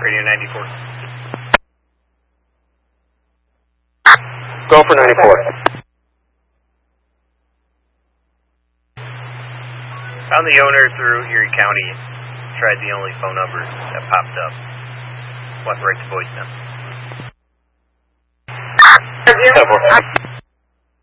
Radio 94. Go for 94. Found the owner through Erie County. Tried the only phone number that popped up. Went right to voicemail.